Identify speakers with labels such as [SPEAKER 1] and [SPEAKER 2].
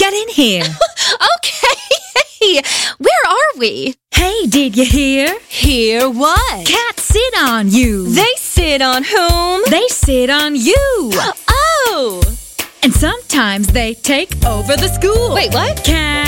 [SPEAKER 1] Get in here.
[SPEAKER 2] Okay. Hey, where are we?
[SPEAKER 1] Hey, did you hear?
[SPEAKER 2] Hear what?
[SPEAKER 1] Cats sit on you.
[SPEAKER 2] They sit on whom?
[SPEAKER 1] They sit on you.
[SPEAKER 2] Oh!
[SPEAKER 1] And sometimes they take over the school.
[SPEAKER 2] Wait, what?
[SPEAKER 1] Cats